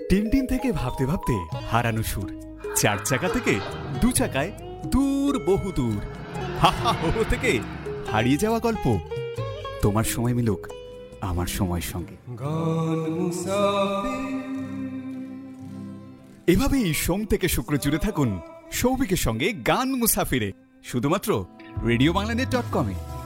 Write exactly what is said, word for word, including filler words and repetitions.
Tintin থেকে ভাবতে ভাবতে হারানো সুর, চার চাকা থেকে দু চাকায় দূর বহু দূর, হা হা হো হো থেকে হারিয়ে যাওয়া গল্প। তোমার সময় মিলুক আমার সময়ের সঙ্গে। এভাবেই সোম থেকে শুক্র জুড়ে থাকুন সৌভিকের সঙ্গে গান মুসাফিরে, শুধুমাত্র রেডিও বাংলা নেট ডট কমে।